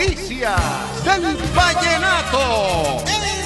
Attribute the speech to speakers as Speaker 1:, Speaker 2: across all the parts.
Speaker 1: noticias del vallenato.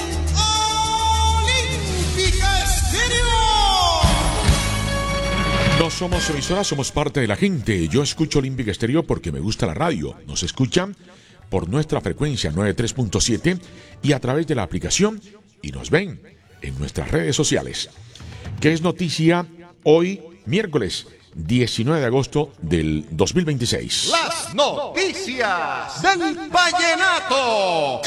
Speaker 2: Olímpica Estéreo.
Speaker 3: No somos emisoras, somos parte de la gente. Yo escucho Olímpica Estéreo porque me gusta la radio. Nos escuchan por nuestra frecuencia 93.7 y a través de la aplicación y nos ven en nuestras redes sociales. ¿Qué es noticia hoy, miércoles 19 de agosto del 2026?
Speaker 1: Las noticias del vallenato.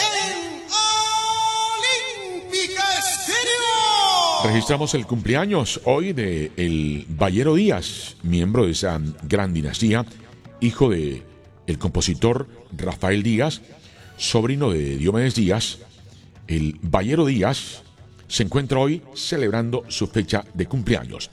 Speaker 2: Olímpica Estéreo.
Speaker 3: Registramos el cumpleaños hoy de el Ballero Díaz, miembro de esa gran dinastía, hijo de el compositor Rafael Díaz, sobrino de Diomedes Díaz. El Ballero Díaz se encuentra hoy celebrando su fecha de cumpleaños.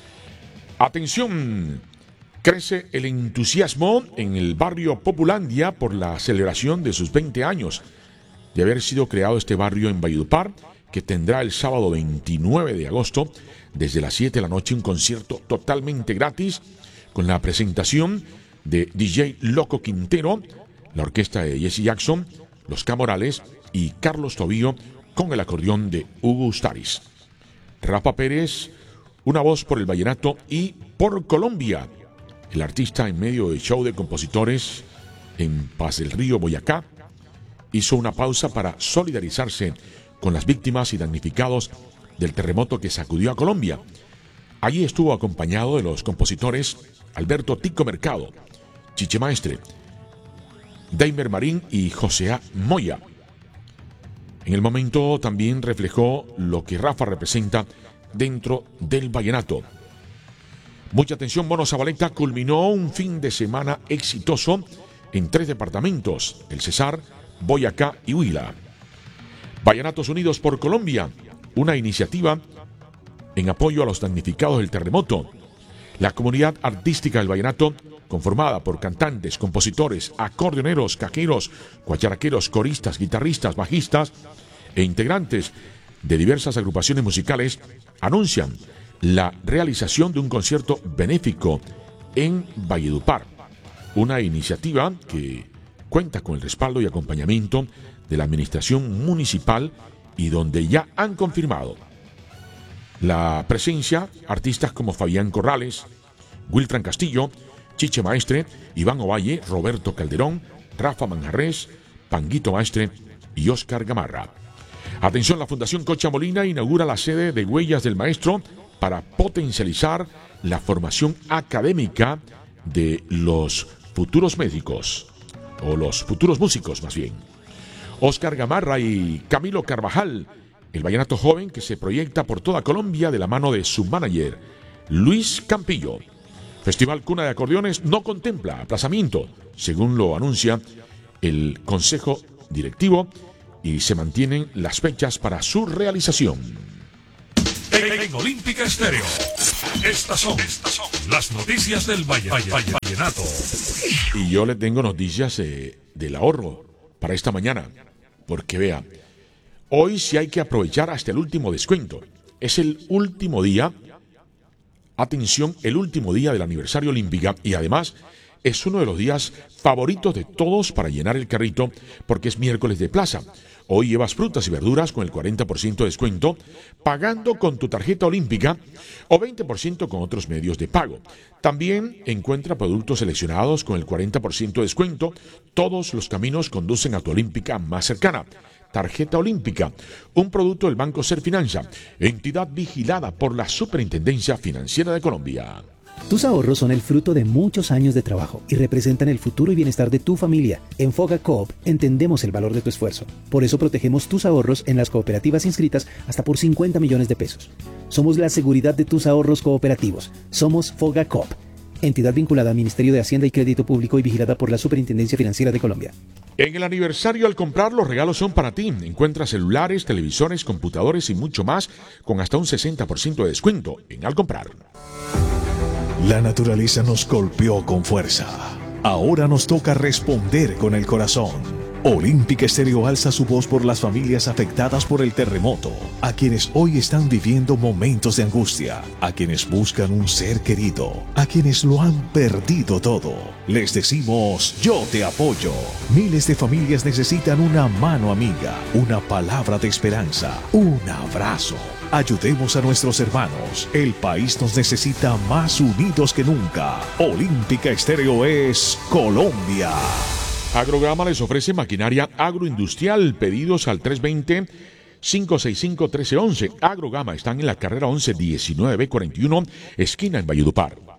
Speaker 3: Atención, crece el entusiasmo en el barrio Populandia por la celebración de sus 20 años de haber sido creado este barrio en Valledupar, que tendrá el sábado 29 de agosto desde las 7 de la noche un concierto totalmente gratis con la presentación de DJ Loco Quintero, la orquesta de Jesse Jackson, los Camorales y Carlos Tobío con el acordeón de Hugo Ustaris. Rafa Pérez, una voz por el vallenato y por Colombia. El artista, en medio del show de compositores en Paz del Río, Boyacá, hizo una pausa para solidarizarse con las víctimas y damnificados del terremoto que sacudió a Colombia. Allí estuvo acompañado de los compositores Alberto Tico Mercado, Chiche Maestre, Deimer Marín y José A. Moya. En el momento también reflejó lo que Rafa representa dentro del vallenato. Mucha atención, Mono Zabaleta culminó un fin de semana exitoso en 3 departamentos, el Cesar, Boyacá y Huila. Vallenatos Unidos por Colombia, una iniciativa en apoyo a los damnificados del terremoto. La comunidad artística del vallenato, conformada por cantantes, compositores, acordeoneros, cajeros, guacharaqueros, coristas, guitarristas, bajistas e integrantes de diversas agrupaciones musicales, anuncian la realización de un concierto benéfico en Valledupar, una iniciativa que cuenta con el respaldo y acompañamiento de la administración municipal y donde ya han confirmado la presencia artistas como Fabián Corrales, Wilfran Castillo, Chiche Maestre, Iván Ovalle, Roberto Calderón, Rafa Manjarres, Panguito Maestre y Oscar Gamarra. Atención, la Fundación Cocha Molina inaugura la sede de Huellas del Maestro para potencializar la formación académica de los futuros médicos, o los futuros músicos más bien. Oscar Gamarra y Camilo Carvajal, el vallenato joven que se proyecta por toda Colombia de la mano de su manager, Luis Campillo. Festival Cuna de Acordeones no contempla aplazamiento, según lo anuncia el Consejo Directivo, y se mantienen las fechas para su realización.
Speaker 4: En Olímpica Estéreo, estas son las noticias del vallenato.
Speaker 3: Y yo le tengo noticias del ahorro para esta mañana, porque vea, hoy sí hay que aprovechar hasta el último descuento. Es el último día, atención, el último día del aniversario Olímpica, y además es uno de los días favoritos de todos para llenar el carrito, porque es miércoles de plaza. Hoy llevas frutas y verduras con el 40% de descuento, pagando con tu tarjeta Olímpica o 20% con otros medios de pago. También encuentra productos seleccionados con el 40% de descuento. Todos los caminos conducen a tu Olímpica más cercana. Tarjeta Olímpica, un producto del Banco Serfinanza, entidad vigilada por la Superintendencia Financiera de Colombia.
Speaker 5: Tus ahorros son el fruto de muchos años de trabajo y representan el futuro y bienestar de tu familia. En Foga Coop entendemos el valor de tu esfuerzo. Por eso protegemos tus ahorros en las cooperativas inscritas hasta por 50 millones de pesos. Somos la seguridad de tus ahorros cooperativos. Somos Foga Coop, entidad vinculada al Ministerio de Hacienda y Crédito Público y vigilada por la Superintendencia Financiera de Colombia.
Speaker 3: En el aniversario, al comprar, los regalos son para ti. Encuentra celulares, televisores, computadores y mucho más con hasta un 60% de descuento en Al Comprar.
Speaker 6: La naturaleza nos golpeó con fuerza. Ahora nos toca responder con el corazón. Olímpica Estéreo alza su voz por las familias afectadas por el terremoto, a quienes hoy están viviendo momentos de angustia, a quienes buscan un ser querido, a quienes lo han perdido todo. Les decimos, yo te apoyo. Miles de familias necesitan una mano amiga, una palabra de esperanza, un abrazo. Ayudemos a nuestros hermanos. El país nos necesita más unidos que nunca. Olímpica Estéreo es Colombia.
Speaker 3: Agrograma les ofrece maquinaria agroindustrial. Pedidos al 320-565-1311. Agrogama están en la carrera 11 19 41, esquina en Valledupar.